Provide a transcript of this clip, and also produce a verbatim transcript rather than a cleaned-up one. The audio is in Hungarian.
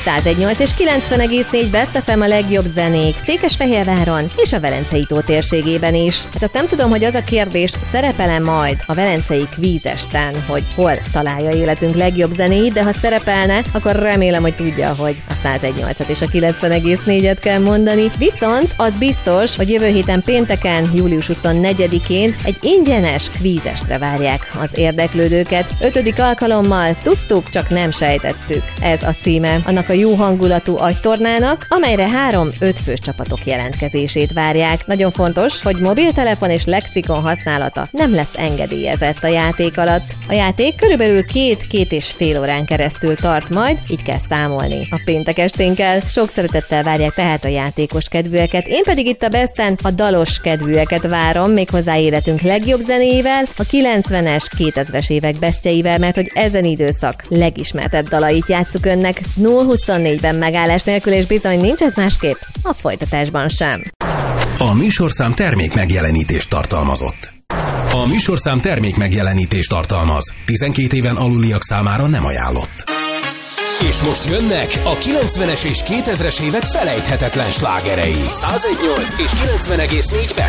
százegy nyolc és kilencven egész négy Best ef em a legjobb zenék Székesfehérváron és a Velencei tó térségében is. Hát azt nem tudom, hogy az a kérdés szerepel-e majd a Velencei kvízesten, hogy hol találja életünk legjobb zenéit, de ha szerepelne, akkor remélem, hogy tudja, hogy a százegy nyolcat és a kilencven egész négyet kell mondani. Viszont az biztos, hogy jövő héten pénteken, július huszonnegyedikén egy ingyenes kvízestre várják az érdeklődőket. Ötödik alkalommal tudtuk, csak nem sejtettük. Ez a címe annak a jó hangulatú agytornának, amelyre három ötfős csapatok jelentkezését várják. Nagyon fontos, hogy mobiltelefon és lexikon használata nem lesz engedélyezett a játék alatt. A játék körülbelül két-két és fél órán keresztül tart majd, így kell számolni a péntek esténkkel. Sok szeretettel várják tehát a játékos kedvűeket, én pedig itt a Besten a dalos kedvűeket várom, méghozzá életünk legjobb zenéivel, a kilencvenes, kétezres évek bestjeivel, mert hogy ezen időszak legismertebb dalait játsszuk önnek nulla huszonnégyben megállás nélkül, és bizony nincs ez másképp a folytatásban sem. A műsorszám termék megjelenítést tartalmazott. A műsorszám termék megjelenítést tartalmaz. tizenkét éven aluliak számára nem ajánlott. És most jönnek a kilencvenes és kétezres évek felejthetetlen slágerei. százegy nyolc és kilencven egész négy